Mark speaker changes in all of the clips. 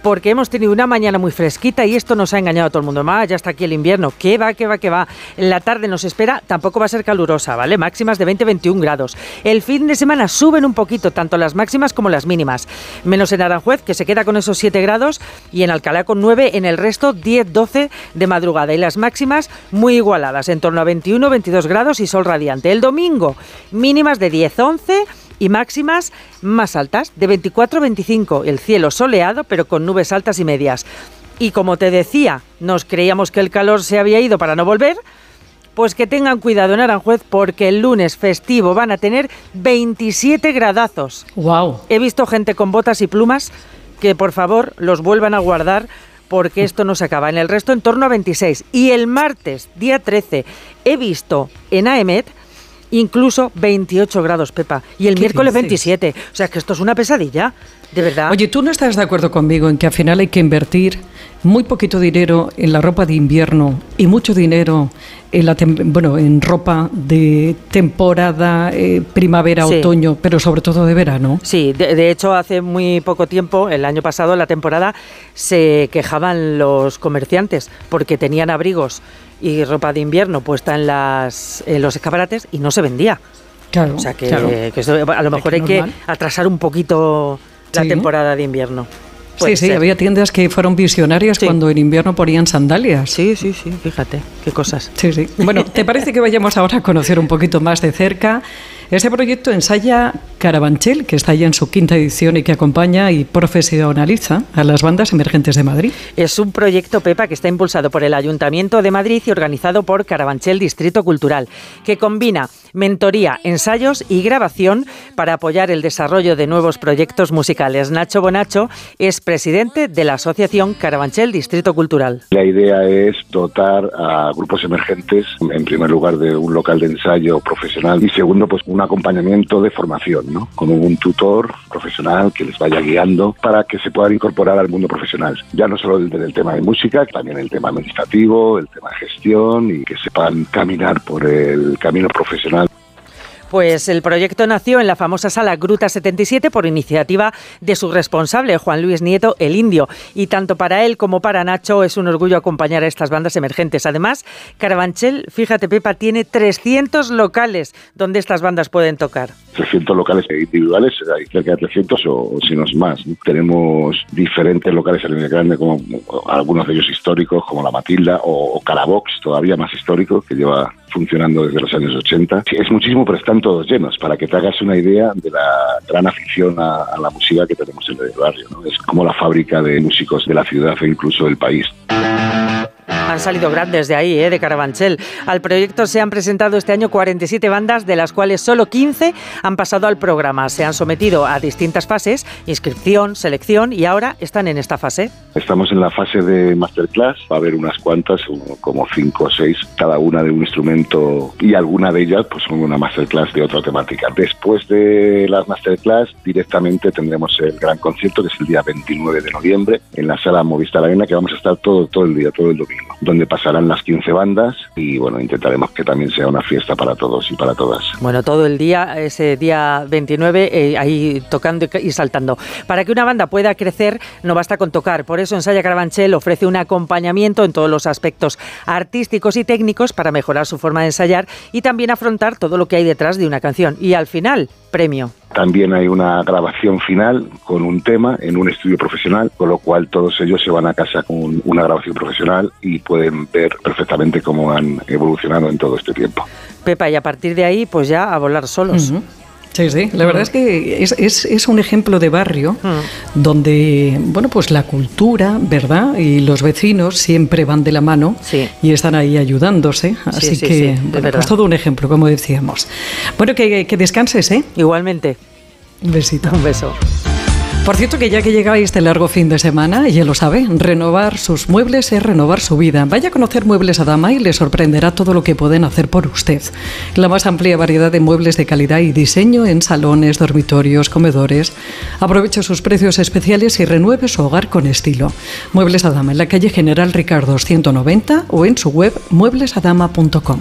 Speaker 1: porque hemos tenido una mañana muy fresquita y esto nos ha engañado a todo el mundo. Ya está aquí el invierno. ¿Qué va? En la tarde nos espera, tampoco va a ser calurosa, ¿vale? Máximas de 20-21 grados. El fin de semana suben un poquito, tanto las máximas como las mínimas. Menos en Aranjuez, que se queda con esos 7 grados, y en Alcalá con 9, en el resto 10-12 de madrugada. Y las máximas muy igualadas, en torno a 21-22 grados y sol radiante. El domingo, mínimas de 10-11 y máximas más altas, de 24-25. El cielo soleado, pero con nubes altas y medias. Y como te decía, nos creíamos que el calor se había ido para no volver, pues que tengan cuidado en Aranjuez, porque el lunes festivo van a tener 27 gradazos.
Speaker 2: ¡Wow!
Speaker 1: He visto gente con botas y plumas que, por favor, los vuelvan a guardar, porque esto no se acaba. En el resto, en torno a 26. Y el martes, día 13, he visto en Aemet incluso 28 grados, Pepa. Y el miércoles dices? 27. O sea, que esto es una pesadilla, de verdad.
Speaker 2: Oye, ¿tú no estás de acuerdo conmigo en que al final hay que invertir muy poquito dinero en la ropa de invierno y mucho dinero en ropa de temporada, primavera, sí, otoño, pero sobre todo de verano?
Speaker 1: Sí, de hecho hace muy poco tiempo, el año pasado, en la temporada, se quejaban los comerciantes porque tenían abrigos y ropa de invierno puesta en los escaparates y no se vendía.
Speaker 2: Claro,
Speaker 1: o sea que,
Speaker 2: claro.
Speaker 1: que eso, a lo mejor hay que atrasar un poquito la temporada de invierno.
Speaker 2: Sí, había tiendas que fueron visionarias cuando en invierno ponían sandalias.
Speaker 1: Sí, fíjate, qué cosas.
Speaker 2: Sí. Bueno, ¿te parece que vayamos ahora a conocer un poquito más de cerca este proyecto Ensaya Carabanchel, que está ya en su 5ª edición y que acompaña y profesionaliza a las bandas emergentes de Madrid?
Speaker 1: Es un proyecto, Pepa, que está impulsado por el Ayuntamiento de Madrid y organizado por Carabanchel Distrito Cultural, que combina mentoría, ensayos y grabación para apoyar el desarrollo de nuevos proyectos musicales. Nacho Bonacho es presidente de la Asociación Carabanchel Distrito Cultural.
Speaker 3: La idea es dotar a grupos emergentes, en primer lugar, de un local de ensayo profesional y segundo, pues un acompañamiento de formación, ¿no? Con un tutor profesional que les vaya guiando para que se puedan incorporar al mundo profesional. Ya no solo del tema de música, también el tema administrativo, el tema de gestión y que sepan caminar por el camino profesional.
Speaker 1: Pues el proyecto nació en la famosa sala Gruta 77 por iniciativa de su responsable, Juan Luis Nieto, el Indio. Y tanto para él como para Nacho es un orgullo acompañar a estas bandas emergentes. Además, Carabanchel, fíjate, Pepa, tiene 300 locales donde estas bandas pueden tocar.
Speaker 3: 300 locales individuales, hay cerca de 300 o si no es más, ¿no? Tenemos diferentes locales en el grande, como algunos de ellos históricos, como La Matilda o Carabox, todavía más histórico, que lleva funcionando desde los años 80. Sí, es muchísimo, pero están todos llenos, para que te hagas una idea de la gran afición a la música que tenemos en el barrio, ¿no? Es como la fábrica de músicos de la ciudad e incluso del país.
Speaker 1: Han salido grandes de ahí, de Carabanchel. Al proyecto se han presentado este año 47 bandas, de las cuales solo 15 han pasado al programa. Se han sometido a distintas fases, inscripción, selección, y ahora están en esta fase.
Speaker 3: Estamos en la fase de masterclass. Va a haber unas cuantas, como 5 o 6, cada una de un instrumento, y alguna de ellas pues son una masterclass de otra temática. Después de las masterclass, directamente tendremos el gran concierto, que es el día 29 de noviembre, en la sala Movistar Arena, que vamos a estar todo el día, todo el domingo, donde pasarán las 15 bandas y bueno, intentaremos que también sea una fiesta para todos y para todas.
Speaker 1: Bueno, todo el día, ese día 29, ahí tocando y saltando. Para que una banda pueda crecer, no basta con tocar. Por eso Ensaya Carabanchel ofrece un acompañamiento en todos los aspectos artísticos y técnicos para mejorar su forma de ensayar y también afrontar todo lo que hay detrás de una canción. Y al final, premio.
Speaker 3: También hay una grabación final con un tema en un estudio profesional, con lo cual todos ellos se van a casa con una grabación profesional y pueden ver perfectamente cómo han evolucionado en todo este tiempo.
Speaker 1: Pepa, y a partir de ahí, pues ya a volar solos.
Speaker 2: Uh-huh. Sí, la verdad es que es un ejemplo de barrio donde, bueno, pues la cultura, ¿verdad? Y los vecinos siempre van de la mano y están ahí ayudándose. Así que, bueno, pues todo un ejemplo, como decíamos. Bueno, que descanses, ¿eh?
Speaker 1: Igualmente.
Speaker 2: Un besito.
Speaker 1: Un beso.
Speaker 2: Por cierto, que ya que llegáis de largo fin de semana, ya lo sabe, renovar sus muebles es renovar su vida. Vaya a conocer Muebles Adama y le sorprenderá todo lo que pueden hacer por usted. La más amplia variedad de muebles de calidad y diseño en salones, dormitorios, comedores. Aproveche sus precios especiales y renueve su hogar con estilo. Muebles Adama, en la calle General Ricardo 190 o en su web mueblesadama.com.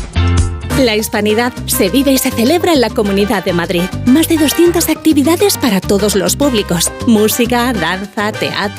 Speaker 4: La hispanidad se vive y se celebra en la Comunidad de Madrid. Más de 200 actividades para todos los públicos. Música, danza, teatro.